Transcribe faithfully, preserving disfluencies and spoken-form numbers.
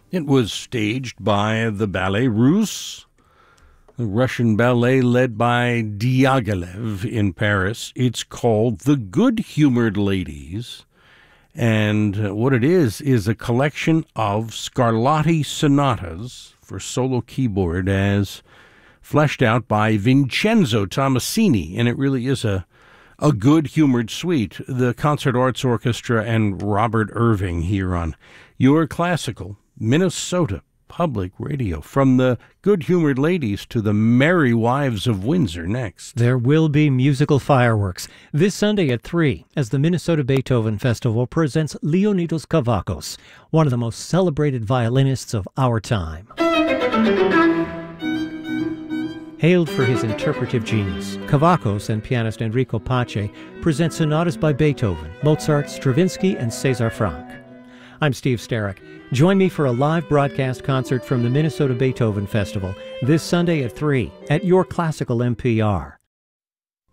It was staged by the Ballet Russe, the Russian ballet led by Diaghilev in Paris. It's called The Good-Humored Ladies, and what it is is a collection of Scarlatti sonatas for solo keyboard as fleshed out by Vincenzo Tomasini, and it really is a a good-humored suite. The Concert Arts Orchestra and Robert Irving here on Your Classical Minnesota Public Radio. From the Good-Humored Ladies to the Merry Wives of Windsor next. There will be musical fireworks this Sunday at three as the Minnesota Beethoven Festival presents Leonidas Kavakos, one of the most celebrated violinists of our time. Hailed for his interpretive genius, Kavakos and pianist Enrico Pace present sonatas by Beethoven, Mozart, Stravinsky, and César Franck. I'm Steve Sterrick. Join me for a live broadcast concert from the Minnesota Beethoven Festival this Sunday at three at Your Classical M P R.